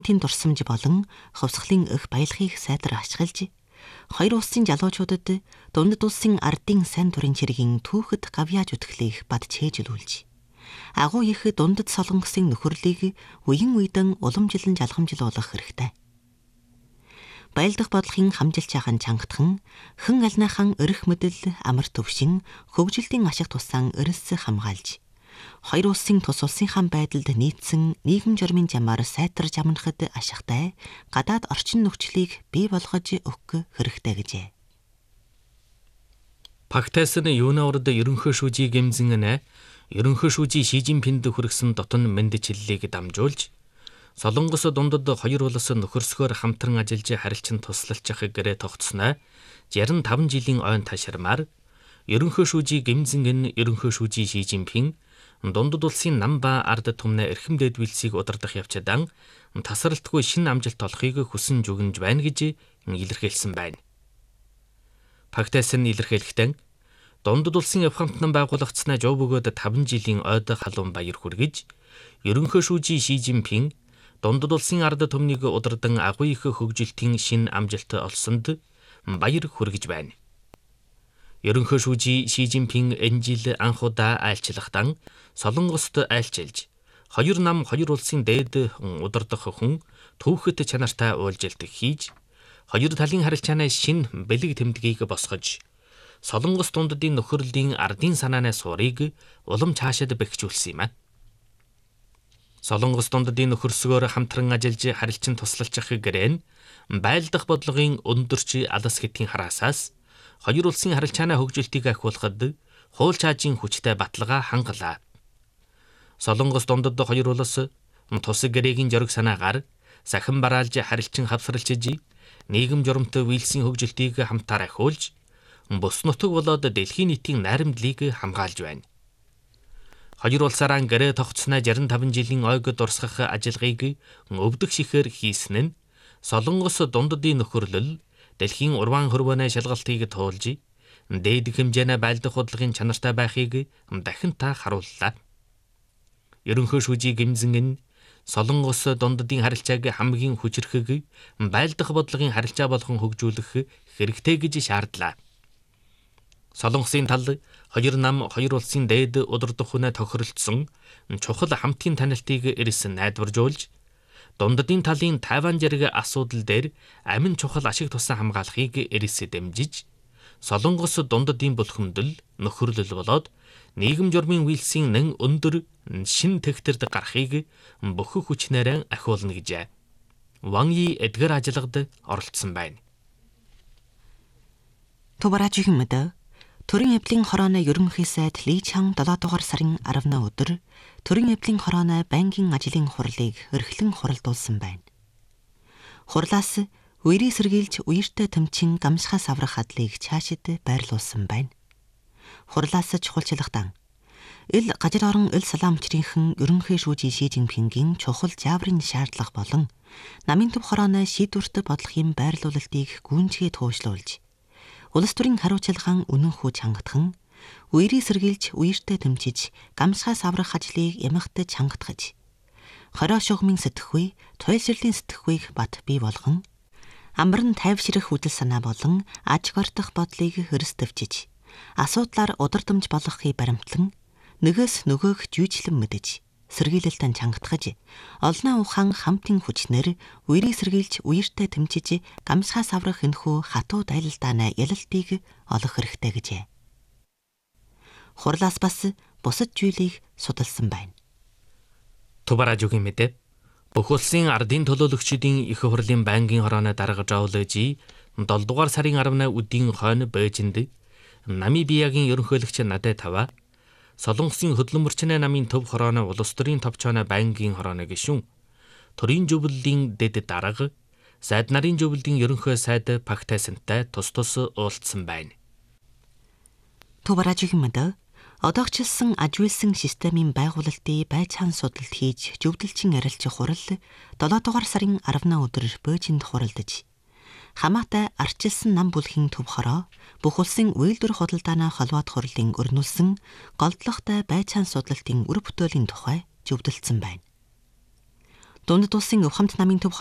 Тэн дурсамж болон хувьсгалын өх баялагийг сайдар ашиглаж, хоёр улсын жалуучуудад дундад улсын ардын сайн дурын чиргийн түүхэд гавьяаж үтгэлийг бад чэйжлүүлж, агуу их дундад солонгосын нөхөрлийг үеийн үедэн уламжилан жалгамжлуулах хэрэгтэй. Баялдах бодлогын хамжилж хахан чангатхан, хэн альнаахан өрөх мэдэл амар төвшин хөгжилтийн ашиг тусаан өрөс хамгаалж, хоёр улсын тус улсынхаа байдалд нийцсэн нийгэм журмын жамаар сайтарж амнахад ашигтай гадаад орчин нөхцөлийг бий болгож өгөх хэрэгтэй гэжээ. Пактайсан юуна урд ерөнхий шүүжий гэмзэн ерөнхий шүүжий Ши Жинпинд хүргэсэн дотн мэндчиллийг дамжуулж, Солонгос дундад хоёр улс нөхөрсгөөр хамтран ажиллаж харилцан туслалцах гэрээ тогтсноо 65 жилийн ойн ташрамаар ерөнхий шүүжий гэмзэн ерөнхий шүүжий Ши Жинпин дундад улсын нам ба ард түмнээ эрхэм дээдвэлсийг удирдах явцадан тасралтгүй шинэ амжилт олохыг хүсэн жүгнж байна гэж илэрхийлсэн байна. Пактайсан илэрхийлэхдээ дундад улсын явхамтан байгуулагдсанаа жоо бөгөөд 5 жилийн ойд халуун баяр хүргэж, ерөнхий шүүжий Ши Жинпин дундад улсын ард түмнийг удирдан агуу их хөгжилтийн шинэ амжилт олсонд баяр хүргэж байна. Ерөнхий шүүжий Ши Жинпин энэ жил анх удаа айлчлахтан Солонгост айлчилж, хоёр нам хоёр улсын дээд удирдах хүн түүхэд чанартай уулзалт хийж, хоёр талын харилцааны шинэ бэлэг тэмдгийг босгож, Солонгос дундадын нөхөрлөлийн ардын санааны суурийг улам цаашид бэхжүүлсэн юм. Солонгос дундадын нөхөрсгөөр хамтран ажиллаж харилцан туслалцах гэрээ нь байлдах бодлогын өндөрч алас хэтгийн хараасаас хоёр улсын харилцааны хөгжилтийг ахиулахад хууль чаажийн хүчтэй баталгаа хангалаа. Солонгос дундад хоёр улс тус гэрээгийн жориг санаагаар сахин бараалж харилцан хавсралчиж, нийгэм журамт үйлсийн хөгжилтийг хамтаар ахиулж, бус нутаг болоод дэлхийн нийтийн найрамдлыг хамгаалж байна. Хоёр улсаараа гэрээ тогтсноо 65 жилийн ойг дурсгах ажиллагааг өвдөх шихээр хийсэн нь Солонгос дундадын нөхөрлөл дэлхийн урваан хөрвөөний шалгалтыг туулж, дээд хэмжээний байлдах бодлогын чанартай байхыг дахин та харууллаа. Ерөнхий шүүжий гэмзэн Солонгос дундадын харилцааг хамгийн хүчрэхэг байлдах бодлогын харилцаа болгон хөгжүүлэх хэрэгтэй гэж шаардлаа. Солонгосын тал хоёр нам хоёр улсын дээд удирдах хүнээ тохиролцсон чухал хамтын танилтыг эрс найдваржуулж, дундадын талын Тайван зэрэг асуудал дээр амин чухал ашиг тусан хамгаалахыг эрс дэмжиж, Солонгос дундадын булхамдал нөхөрлөл болоод нийгэм журмын үйлсийн нэн өндөр шин тэгтэрд гарахыг бүх хүчнээрээ ахиулна гэжээ. Ван Yi эдгээр ажиллагад оролцсон байна. Тубаражийн мэдээ Төрийн эвлийн хорооны ерөнхий сайд Ли Чан 7 дугаар сарын 10-ны өдөр Төрийн эвлийн хорооны байнгын ажлын хурлыг эрхлэн хуралдуулсан байна. Хурлаас үерийг сэргийлж үертэй тэмчин гамшихаас аврах хадлыг цаашид байрлуулсан байна. Хурлаас чухалчлагдан ил гажир орон ил салаамчрийнхэн ерөнхий шүүжий Ши Жинпингийн чухал жааврын шаардлага болон намын төв хорооны шийдвэрт бодлогын байрлуулалтыг гүйнжгээ туушлуулж, улс төрийн хариуцлагаан үнэнхүү чангатхан, үерийг сэргийлж үертэй тэмчиж гамшихаас аврах ажлыг ямагт чангатгаж, хороо шугамын сэтгэхүй, туйлширлын сэтгэхүйг бат бий болгон, амбар нь тайвширах үдэл санаа болон аж гортох бодлыг хөрстөвчиж, асуудлаар удирдамж болгохыг баримтлан, нөгөөс нөгөөх жүйжлэн мэдэж, сэргийлэлтэн чангатгаж, олноо ухаан хамтын хүчнэр үерийг сэргийлж үертэй тэмчиж гамшихаас аврах энэхүү хатуу дайлалдааны ялалтыг олох хэрэгтэй гэжээ. Хурлаас бас бусад зүйлийг судалсан байна. Тубаражгийн мэдээ бүх улсын ардын төлөөлөгчдийн их хурлын байнгын хорооны дарга Жаолэжи 7 дугаар сарын 10-ны өдийн хойно Бээжинд Намибиягийн ерөнхийлөгч Надэ Тава, Солонгосын хөдөлмөрчний намын төв хорооны улс төрийн товчооны байнгын хорооны гишүүн, төрийн зөвлөлийн дэд дарга, сайд нарын зөвлөлийн ерөнхий сайд Пактайсантай тус уулзсан байна. Тубаражгийн мэдээ одоогчлсан ажигласан системийн байгуулалтын байцаан судалт хийж зөвдөлчин ярилцах хурал 7 дугаар сарын 10-ны өдөр Бээжинд хуралдаж, хамаатай арчилсан нам бүлгийн төв хороо бүх улсын үйлдвэр худалдааны холбоот хурлын өрнүүлсэн голдлоготой байцаан судалтын үр бүтээлийн тухай зөвдөлдсөн байна. Дундад улсын өв хамт намын төв